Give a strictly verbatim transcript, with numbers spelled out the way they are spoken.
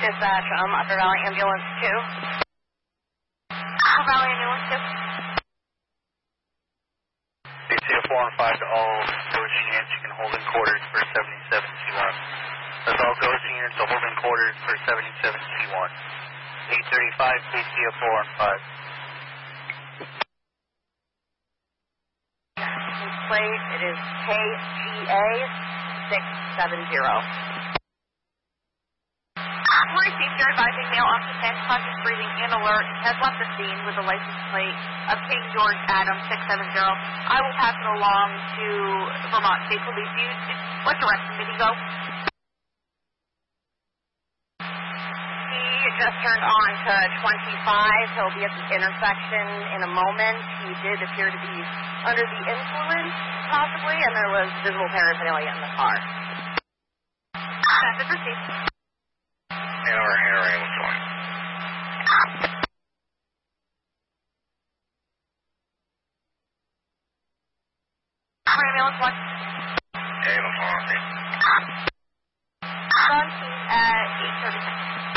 Dispatch, um, Upper Valley Ambulance two. Upper Valley Ambulance two. A C four and five to all Ghost units. You can hold in quarters for seventy-seven C one. That's all Ghost units to hold in quarters for seventy-seven C one. eight thirty-five, A C four and five. Plate, it is K G A six seven zero. We received your advising male officer conscious breathing and alert has left the scene with a license plate of King George Adam six seven zero. I will pass it along to Vermont State Police. You, what direction did he go? He just turned on to twenty-five. He'll be at the intersection in a moment. He did appear to be under the influence, possibly, and there was visible paraphernalia in the car. Message received. And our air ambulance one. Our ambulance one. Ambulance one. On scene at eight thirty-six.